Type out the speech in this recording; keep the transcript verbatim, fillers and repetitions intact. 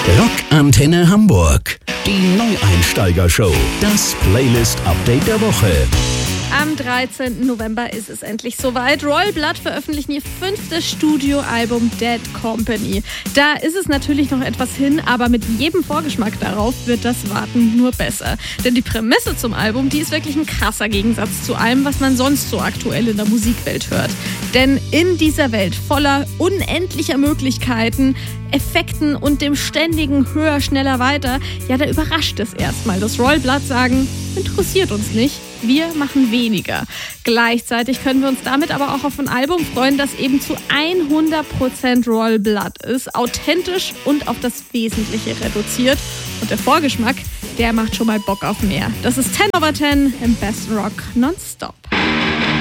Rockantenne Hamburg. Die Neueinsteiger-Show. Das Playlist-Update der Woche. Am dreizehnten November ist es endlich soweit. Royal Blood veröffentlichen ihr fünftes Studioalbum Dead Company. Da ist es natürlich noch etwas hin, aber mit jedem Vorgeschmack darauf wird das Warten nur besser. Denn die Prämisse zum Album, die ist wirklich ein krasser Gegensatz zu allem, was man sonst so aktuell in der Musikwelt hört. Denn in dieser Welt voller unendlicher Möglichkeiten, Effekten und dem ständigen Höher, Schneller, Weiter, ja, da überrascht es erstmal, dass Royal Blood sagen, interessiert uns nicht, wir machen weniger. Gleichzeitig können wir uns damit aber auch auf ein Album freuen, das eben zu hundert Prozent Royal Blood ist, authentisch und auf das Wesentliche reduziert. Und der Vorgeschmack, der macht schon mal Bock auf mehr. Das ist zehn over zehn im Best Rock Nonstop.